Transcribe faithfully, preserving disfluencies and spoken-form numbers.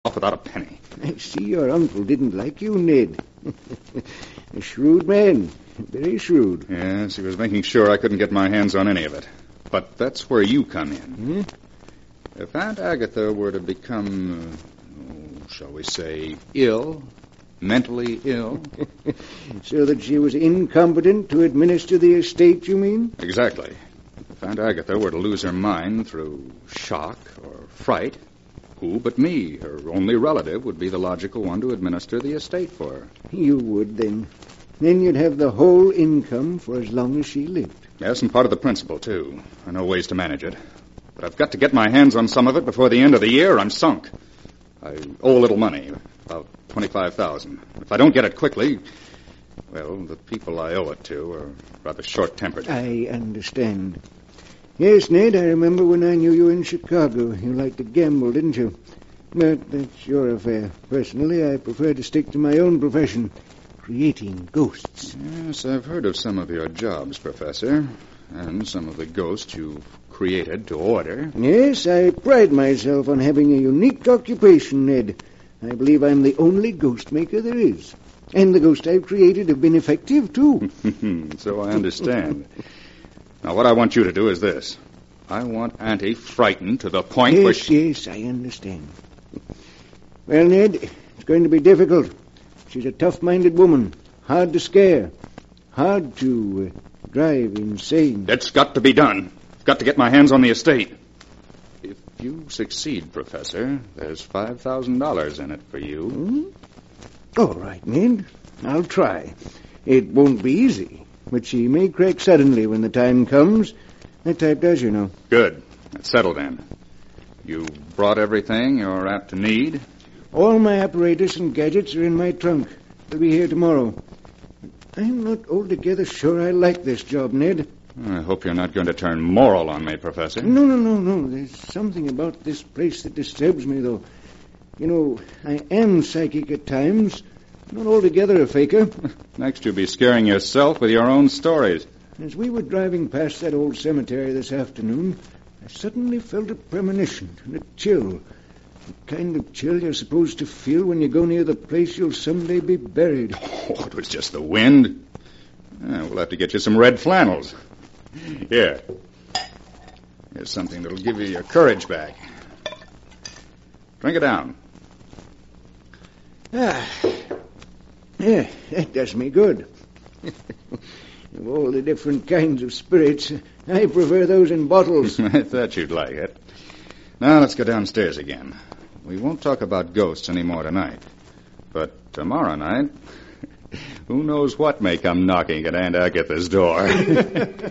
off without a penny. I see your uncle didn't like you, Ned. A shrewd man. Very shrewd. Yes, he was making sure I couldn't get my hands on any of it. But that's where you come in. Hmm? If Aunt Agatha were to become, uh, shall we say, ill, mentally ill... So that she was incompetent to administer the estate, you mean? Exactly. If Aunt Agatha were to lose her mind through shock or fright, who but me, her only relative, would be the logical one to administer the estate for her? You would, then. Then you'd have the whole income for as long as she lived. Yes, and part of the principal, too. I know ways to manage it. But I've got to get my hands on some of it before the end of the year. I'm sunk. I owe a little money, about twenty-five thousand dollars. If I don't get it quickly, well, the people I owe it to are rather short-tempered. I understand. Yes, Ned, I remember when I knew you in Chicago. You liked to gamble, didn't you? But that's your affair. Personally, I prefer to stick to my own profession, creating ghosts. Yes, I've heard of some of your jobs, Professor, and some of the ghosts you've created to order. Yes, I pride myself on having a unique occupation, Ned. I believe I'm the only ghost maker there is. And the ghosts I've created have been effective, too. So I understand. Now, what I want you to do is this. I want Auntie frightened to the point yes, where she... Yes, I understand. Well, Ned, it's going to be difficult. She's a tough-minded woman, hard to scare, hard to uh, drive insane. It's got to be done. I've got to get my hands on the estate. If you succeed, Professor, there's five thousand dollars in it for you. Hmm? All right, Ned. I'll try. It won't be easy, but she may crack suddenly when the time comes. That type does, you know. Good. That's settled then. You brought everything you're apt to need? All my apparatus and gadgets are in my trunk. They'll be here tomorrow. I'm not altogether sure I like this job, Ned. I hope you're not going to turn moral on me, Professor. No, no, no, no. There's something about this place that disturbs me, though. You know, I am psychic at times. Not altogether a faker. Next you'll be scaring yourself with your own stories. As we were driving past that old cemetery this afternoon, I suddenly felt a premonition and a chill. The kind of chill you're supposed to feel when you go near the place you'll someday be buried. Oh, it was just the wind. Yeah, we'll have to get you some red flannels. Here. Here's something that'll give you your courage back. Drink it down. Ah. Yeah, that does me good. Of all the different kinds of spirits, I prefer those in bottles. I thought you'd like it. Now, let's go downstairs again. We won't talk about ghosts anymore tonight. But tomorrow night, who knows what may come knocking at Aunt Agatha's door.